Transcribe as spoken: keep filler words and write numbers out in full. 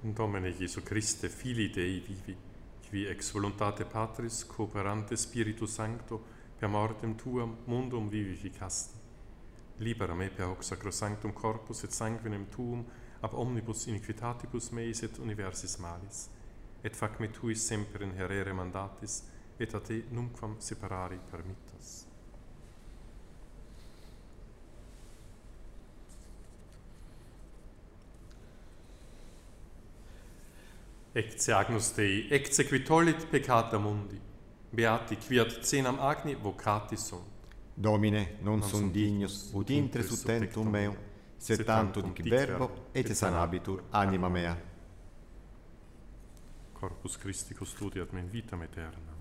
Domine Jesu Christe, Filii Dei vivi, qui ex voluntate Patris cooperante Spiritu Sancto per mortem tuam mundum vivificasti. Libera me per hoc sacrosanctum corpus et sanguinem tuum ab omnibus iniquitatibus meis et universis malis, et fac me tuis semper in herere mandatis, et a te numquam separari permittas. Ecce agnus Dei, ecce qui tollit peccata mundi, beati qui ad cenam agni vocati sunt. Domine, non, non sunt dignus, ut intre subtentum meum, sed tantum dic verbo, et sanabitur anima mea. Corpus Christi custodiat me in vitam aeterna.